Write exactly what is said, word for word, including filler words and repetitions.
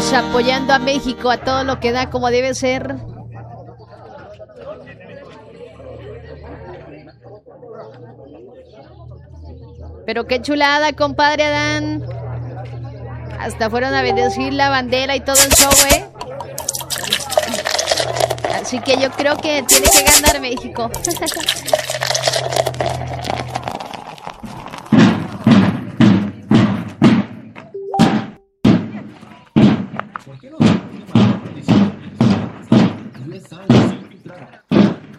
Todos apoyando a México a todo lo que da, como debe ser. Pero qué chulada, compadre Adán. Hasta fueron a bendecir la bandera y todo el show, ¿eh? Así que yo creo que tiene que ganar México. ¿Por qué no?